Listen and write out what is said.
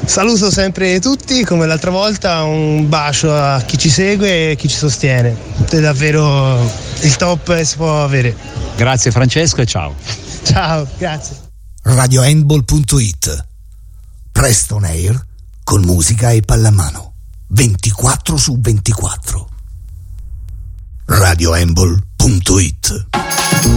Saluto sempre tutti, come l'altra volta, un bacio a chi ci segue e chi ci sostiene. È davvero il top che si può avere. Grazie Francesco e ciao. Ciao, grazie. RadioHandball.it. Presto on air con musica e pallamano 24/24. RadioHandball.it.